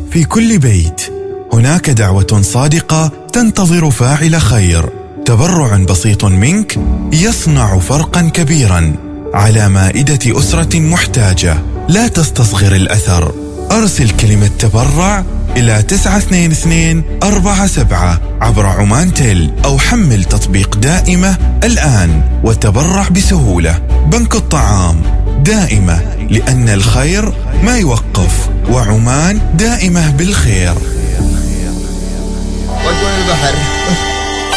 في كل بيت هناك دعوة صادقة تنتظر فاعل خير. تبرع بسيط منك يصنع فرقا كبيرا على مائدة أسرة محتاجة. لا تستصغر الأثر. أرسل كلمة تبرع إلى 92247 عبر عمان تيل، أو حمل تطبيق دائمة الآن وتبرع بسهولة. بنك الطعام دائمة، لأن الخير ما يوقف، وعمان دائمة بالخير.